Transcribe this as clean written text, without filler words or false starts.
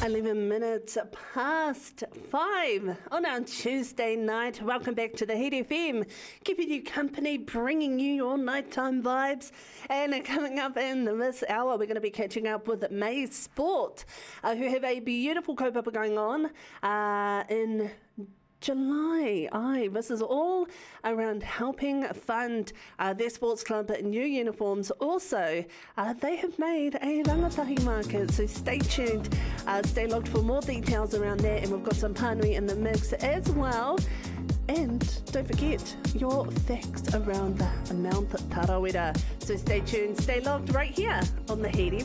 11 minutes past 5 on our Tuesday night. Welcome back to the Heat FM, keeping you company, bringing you your nighttime vibes. And coming up in this hour, we're going to be catching up with May Sport, who have a beautiful kaupapa going on in July. This is all around helping fund their sports club new uniforms. Also, they have made a rangatahi market, so stay tuned, stay locked for more details around that, and we've got some pānui in the mix as well. And don't forget your facts around the Mount Tarawera. So stay tuned, stay locked right here on the Heat FM.